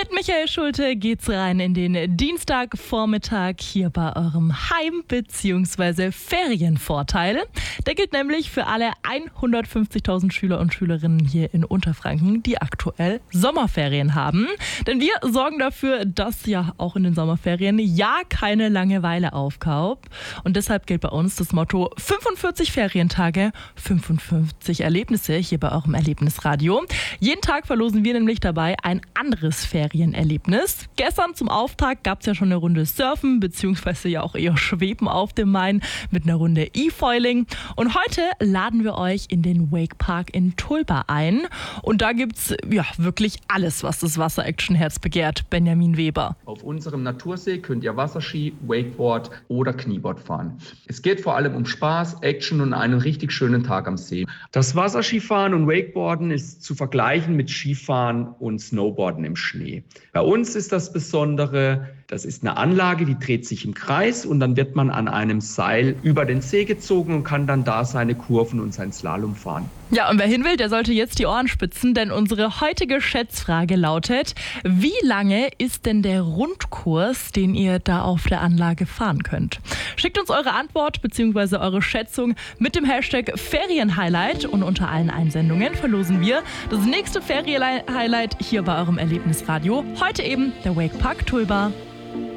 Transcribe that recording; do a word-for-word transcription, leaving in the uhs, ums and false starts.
Mit Michael Schulte geht's rein in den Dienstagvormittag hier bei eurem Heim- bzw. Ferienvorteil. Der gilt nämlich für alle hundertfünfzigtausend Schüler und Schülerinnen hier in Unterfranken, die aktuell Sommerferien haben. Denn wir sorgen dafür, dass ja auch in den Sommerferien ja keine Langeweile aufkauft. Und deshalb gilt bei uns das Motto fünfundvierzig Ferientage, fünfundfünfzig Erlebnisse hier bei eurem Erlebnisradio. Jeden Tag verlosen wir nämlich dabei ein anderes Ferienerlebnis. Gestern zum Auftakt gab es ja schon eine Runde Surfen, beziehungsweise ja auch eher Schweben auf dem Main mit einer Runde E-Foiling. Und heute laden wir euch in den Wakepark in Tulba ein. Und da gibt's ja wirklich alles, was das Wasser-Action-Herz begehrt. Benjamin Weber. Auf unserem Natursee könnt ihr Wasserski, Wakeboard oder Knieboard fahren. Es geht vor allem um Spaß, Action und einen richtig schönen Tag am See. Das Wasserskifahren und Wakeboarden ist zu vergleichen mit Skifahren und Snowboarden im Schnee. Bei uns ist das Besondere, das ist eine Anlage, die dreht sich im Kreis und dann wird man an einem Seil über den See gezogen und kann dann da seine Kurven und sein Slalom fahren. Ja, und wer hin will, der sollte jetzt die Ohren spitzen, denn unsere heutige Schätzfrage lautet: Wie lange ist denn der Rundkurs, den ihr da auf der Anlage fahren könnt? Schickt uns eure Antwort bzw. eure Schätzung mit dem Hashtag Ferienhighlight und unter allen Einsendungen verlosen wir das nächste Ferienhighlight hier bei eurem Erlebnisradio. Heute eben der Wakepark Tulba.